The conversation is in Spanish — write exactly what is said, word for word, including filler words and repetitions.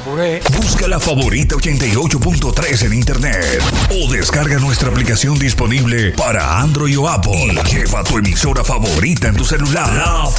apuré. Busca la favorita ochenta y ocho punto tres en internet o descarga nuestra aplicación disponible para Android o Apple. Lleva tu emisora favorita en tu celular. La